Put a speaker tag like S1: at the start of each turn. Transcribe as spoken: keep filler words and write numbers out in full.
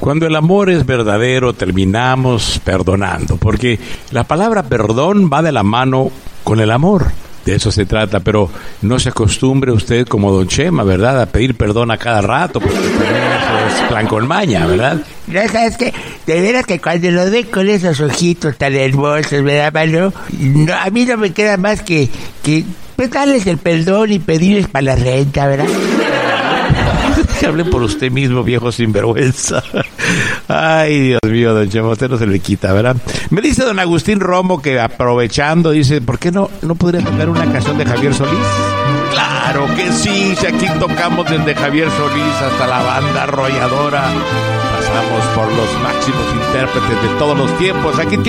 S1: Cuando el amor es verdadero, terminamos perdonando, porque la palabra perdón va de la mano con el amor. De eso se trata, pero no se acostumbre usted como Don Chema, ¿verdad? A pedir perdón a cada rato, porque también eso es plan con maña, ¿verdad?
S2: No, sabes que de veras que cuando lo ve con esos ojitos tan hermosos, ¿verdad, mano? No, a mí no me queda más que, que pues, darles el perdón y pedirles para la renta, ¿verdad?
S1: Hable por usted mismo, viejo sinvergüenza. Ay, Dios mío, Don Chema, usted no se le quita, ¿verdad? Me dice don Agustín Romo que aprovechando, dice, ¿por qué no, no podría tocar una canción de Javier Solís? Claro que sí, si aquí tocamos desde Javier Solís hasta la banda arrolladora, pasamos por los máximos intérpretes de todos los tiempos. Aquí